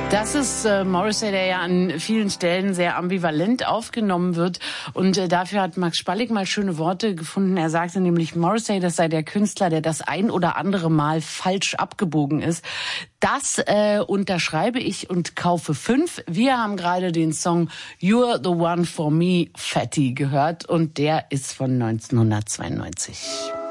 Das ist Morrissey, der ja an vielen Stellen sehr ambivalent aufgenommen wird. Und dafür hat Max Spallig mal schöne Worte gefunden. Er sagte nämlich, Morrissey, das sei der Künstler, der das ein oder andere Mal falsch abgebogen ist. Das unterschreibe ich und kaufe 5. Wir haben gerade den Song You're the One for Me, Fatty gehört. Und der ist von 1992.